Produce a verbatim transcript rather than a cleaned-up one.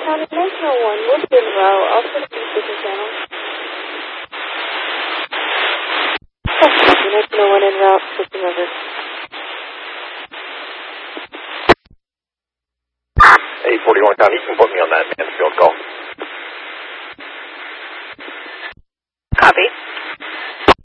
County National one, Woodford Row, also speaking channel. National one en route, switching over. eight forty-one County, you can put me on that.